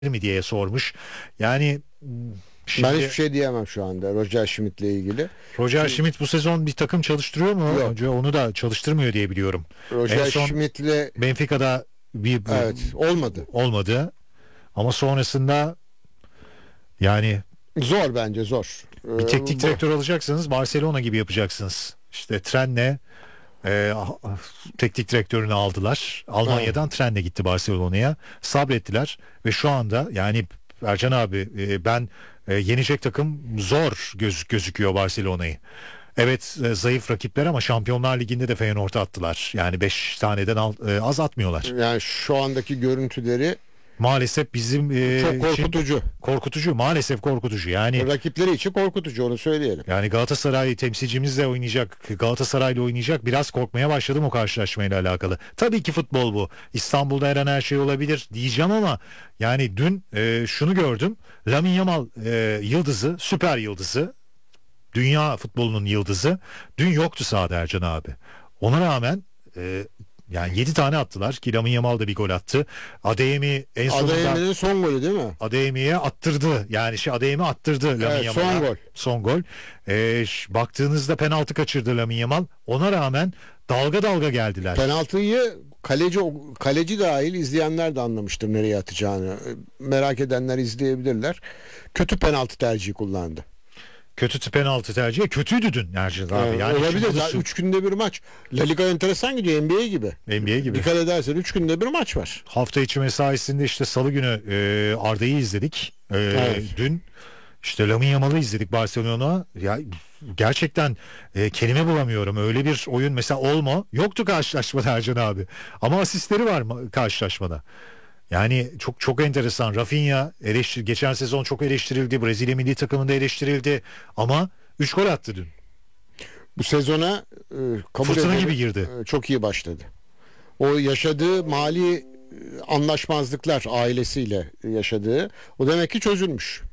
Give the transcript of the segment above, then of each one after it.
mi diye sormuş. Yani şimdi Ben hiçbir şey diyemem şu anda Roger Schmidt'le ilgili. Roger Schmidt bu sezon bir takım çalıştırıyor mu? Yok. Önce onu da çalıştırmıyor diye biliyorum. En Roger son Schmidt'le Benfica'da bir evet olmadı. olmadı. Ama sonrasında yani Zor bence zor. bir teknik direktör alacaksanız Barcelona gibi yapacaksınız. İşte trenle teknik direktörünü aldılar. Almanya'dan trenle gitti Barcelona'ya. Sabrettiler ve şu anda yani Ercan abi ben yenecek takım zor gözüküyor Barcelona'yı. Evet zayıf rakipler ama Şampiyonlar Ligi'nde de Feyenoord'a attılar. Yani 5 taneden az atmıyorlar. Yani şu andaki görüntüleri Maalesef bizim çok korkutucu. Korkutucu maalesef korkutucu. Yani Rakipleri için korkutucu, onu söyleyelim. yani Galatasaray temsilcimizle oynayacak, Galatasaray'la oynayacak, biraz korkmaya başladım o karşılaşmayla alakalı. Tabii ki futbol bu. İstanbul'da her an her şey olabilir diyeceğim ama yani dün şunu gördüm. Lamine Yamal yıldızı, süper yıldızı, dünya futbolunun yıldızı dün yoktu sahada Ercan abi. Ona rağmen yani 7 tane attılar ki Lamine Yamal da bir gol attı. Adeyemi en sonunda Adeyemi'nin son golü değil mi? Adeyemi'ye attırdı. Yani Adeyemi attırdı Lamine Evet, Yamal'a. son gol. Son gol. Baktığınızda penaltı kaçırdı Lamine Yamal. Ona rağmen dalga dalga geldiler. Penaltıyı kaleci dahil izleyenler de anlamıştır nereye atacağını. Merak edenler izleyebilirler. Kötü penaltı tercihi kullandı. Kötü penaltı tercihi. Kötüydü dün Ercan abi. Yani olabilir. Zaten 3 günde bir maç. La Liga enteresan gidiyor, NBA gibi. NBA gibi. Dikkat edersen 3 günde bir maç var. Hafta içi mesaisinde işte salı günü Arda'yı izledik. Evet. Dün işte Lamine Yamal'ı izledik Barcelona. Ya gerçekten kelime bulamıyorum. Öyle bir oyun mesela Olmo yoktu karşılaşmada Ercan abi. Ama asistleri var mı karşılaşmada? Yani çok çok enteresan. Rafinha geçen sezon çok eleştirildi. Brezilya milli takımında eleştirildi. Ama 3 gol attı dün. Bu sezona kabul Fırtına ederim, gibi girdi. Çok iyi başladı. O yaşadığı mali anlaşmazlıklar, ailesiyle yaşadığı, o demek ki çözülmüş.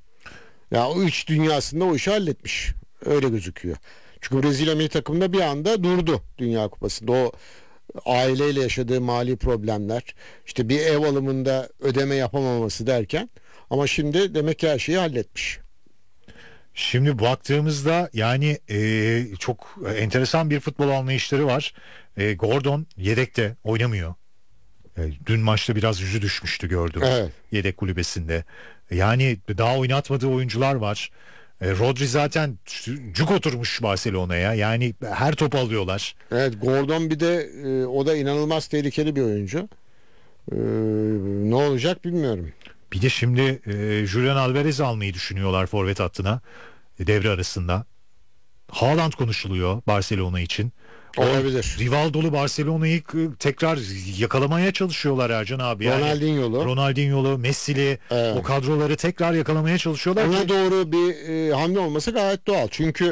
Ya o iç dünyasında o işi halletmiş. Öyle gözüküyor. Çünkü Brezilya milli takımında bir anda durdu Dünya Kupası'nda. O aileyle yaşadığı mali problemler, işte bir ev alımında ödeme yapamaması derken, ama şimdi demek ki her şeyi halletmiş. Şimdi baktığımızda yani çok enteresan bir futbol anlayışları var. Gordon yedekte oynamıyor. Dün maçta biraz yüzü düşmüştü gördüm. Evet. Yedek kulübesinde. Yani daha oynatmadığı oyuncular var. Rodri zaten cuk oturmuş Barcelona'ya. Yani her topu alıyorlar. Evet, Gordon bir de o da inanılmaz tehlikeli bir oyuncu. Ne olacak bilmiyorum. Bir de şimdi Julian Alvarez almayı düşünüyorlar forvet hattına devre arasında. Haaland konuşuluyor Barcelona için. Olabilir. Rivaldo'lu Barcelona'yı tekrar yakalamaya çalışıyorlar Ercan abi. Yani Ronaldinho'lu, Messi'li o kadroları tekrar yakalamaya çalışıyorlar. Ona doğru bir hamle olması gayet doğal. Çünkü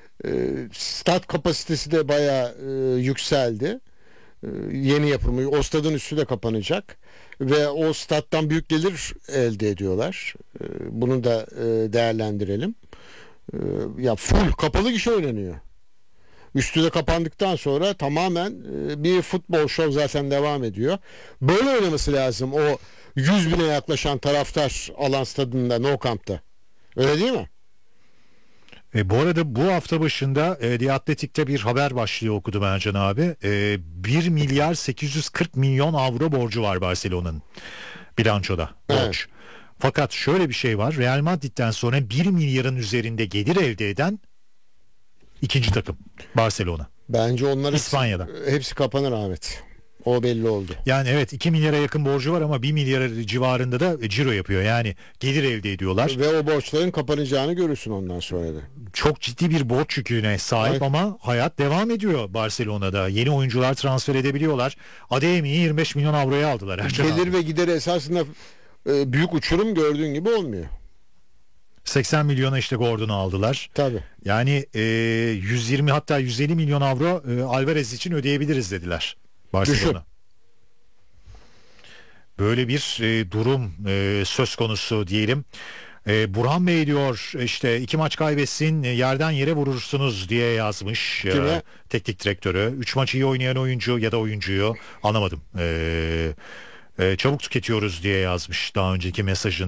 stat kapasitesi de bayağı yükseldi. Yeni yapımı. O stadın üstü de kapanacak. Ve o stat'tan büyük gelir elde ediyorlar. Bunu da değerlendirelim. Ya full kapalı gişe oynanıyor. Üstü de kapandıktan sonra tamamen bir futbol şov zaten devam ediyor. Böyle oynaması lazım o 100 bine yaklaşan taraftar alan stadında, Nou Camp'ta. Öyle değil mi? Bu arada bu hafta başında The Athletic'te bir haber başlığı okudum Ercan abi. 1 milyar 840 milyon avro borcu var Barcelona'nın bilançoda. Borç. Evet. Fakat şöyle bir şey var. Real Madrid'den sonra 1 milyarın üzerinde gelir elde eden ikinci takım Barcelona. Bence onların İspanya'da. Hepsi kapanır Ahmet. O belli oldu. Yani evet 2 milyara yakın borcu var ama 1 milyar civarında da ciro yapıyor. Yani gelir elde ediyorlar. Ve o borçların kapanacağını görürsün ondan sonra da. Çok ciddi bir borç yüküne sahip Evet. ama hayat devam ediyor Barcelona'da. Yeni oyuncular transfer edebiliyorlar. Adeyemi'yi 25 milyon avroya aldılar. Gelir ve gider esasında büyük uçurum gördüğün gibi olmuyor. 80 milyona işte Gordon'u aldılar. Tabii. Yani 120 hatta 150 milyon avro Alvarez için ödeyebiliriz dediler Barcelona. Düşün. Böyle bir durum söz konusu diyelim. Burhan Bey diyor işte 2 maç kaybetsin yerden yere vurursunuz diye yazmış teknik direktörü. 3 maç iyi oynayan oyuncu ya da oyuncuyu anlamadım. Çabuk tüketiyoruz diye yazmış daha önceki mesajın.